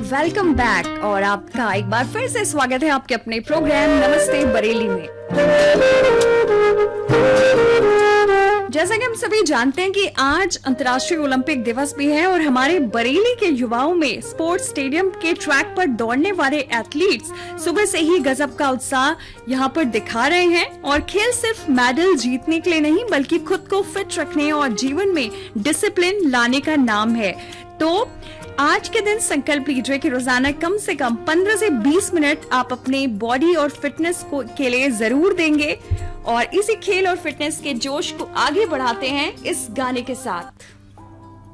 Welcome back और आपका एक बार फिर से स्वागत है आपके अपने प्रोग्राम नमस्ते बरेली में। जैसा कि हम सभी जानते हैं कि आज अंतर्राष्ट्रीय ओलंपिक दिवस भी है और हमारे बरेली के युवाओं में स्पोर्ट्स स्टेडियम के ट्रैक पर दौड़ने वाले एथलीट्स सुबह से ही गजब का उत्साह यहाँ पर दिखा रहे हैं। और खेल सिर्फ मेडल जीतने के लिए नहीं बल्कि खुद को फिट रखने और जीवन में डिसिप्लिन लाने का नाम है। तो आज के दिन संकल्प लीजिए कि रोजाना कम से कम 15 से 20 मिनट आप अपने बॉडी और फिटनेस के लिए जरूर देंगे। और इसी खेल और फिटनेस के जोश को आगे बढ़ाते हैं इस गाने के साथ।